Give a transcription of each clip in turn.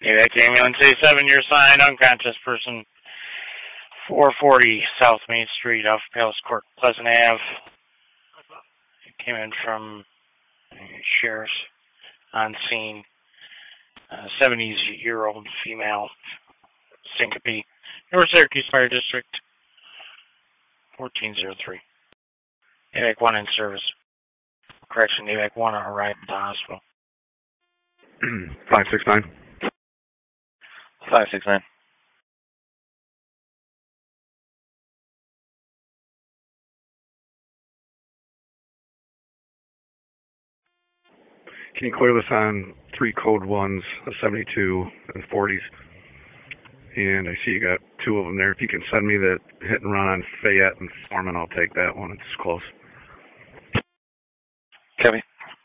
Evac ambulance A7, your sign, unconscious person, 440 South Main Street off Palace Court, Pleasant Ave. It came in from sheriff's on scene. 70-year-old female, syncope, North Syracuse Fire District, 1403. Evac 1 in service. Correction, Evac 1 arrived at the hospital. 569. 569. Can you clear this on 3 code 1s, 72 and 40s? And I see you got 2 of them there. If you can send me that hit and run on Fayette and Foreman, I'll take that one. It's close. Copy.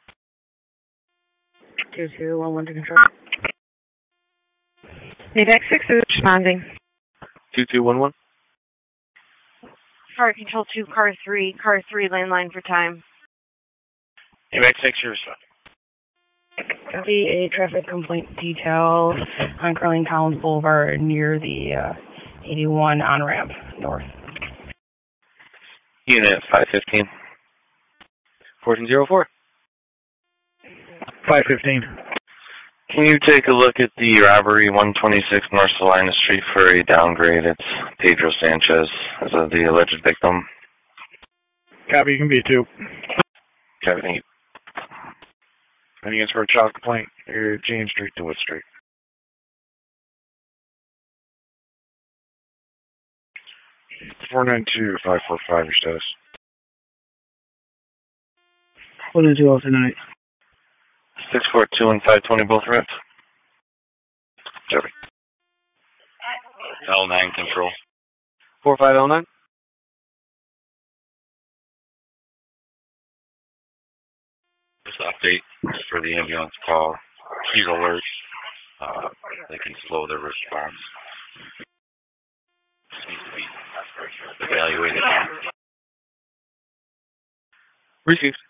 2211 to control. Evac 6 is responding. 2211. Fire control 2, car 3, landline for time. Evac 6, you're responding. Copy. A traffic complaint detail on Curling Collins Boulevard near the 81 on-ramp north. Unit 515. 1404. 515. Can you take a look at the robbery 126 North Salina Street for a downgrade? It's Pedro Sanchez as the alleged victim. Copy, you can be 2. Copy, thank you. Any answer for a child complaint? Jane Street to Wood Street. It's 492-545, your status. 492 tonight. 642 and 520 both ripped. Copy. L9 control. 4509. This update for the ambulance call. Heat alert. They can slow their response. Needs to be evaluated. Received.